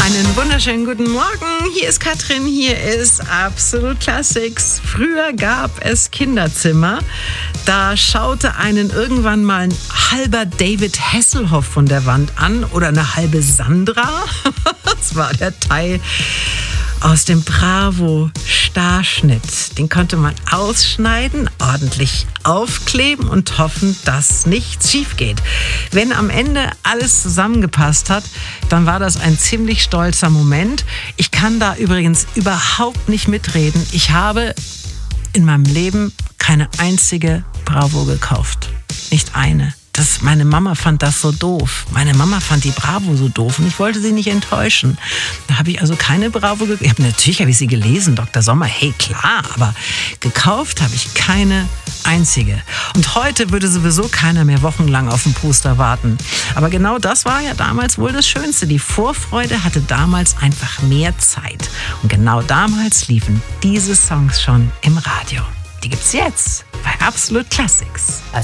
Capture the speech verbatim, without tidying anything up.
Einen wunderschönen guten Morgen. Hier ist Katrin, hier ist Absolut Classics. Früher gab es Kinderzimmer. Da schaute einen irgendwann mal ein halber David Hasselhoff von der Wand an oder eine halbe Sandra. Das war der Teil aus dem Bravo-Starschnitt. Den konnte man ausschneiden, ordentlich aufkleben und hoffen, dass nichts schief geht. Wenn am Ende alles zusammengepasst hat, dann war das ein ziemlich stolzer Moment. Ich kann da übrigens überhaupt nicht mitreden. Ich habe in meinem Leben keine einzige Bravo gekauft. Nicht eine. Das, meine Mama fand das so doof. Meine Mama fand die Bravo so doof und ich wollte sie nicht enttäuschen. Da habe ich also keine Bravo gekauft. Natürlich habe ich sie gelesen, Doktor Sommer, hey klar, aber gekauft habe ich keine einzige. Und heute würde sowieso keiner mehr wochenlang auf den Poster warten. Aber genau das war ja damals wohl das Schönste. Die Vorfreude hatte damals einfach mehr Zeit. Und genau damals liefen diese Songs schon im Radio. Die gibt's jetzt bei Absolut Classics.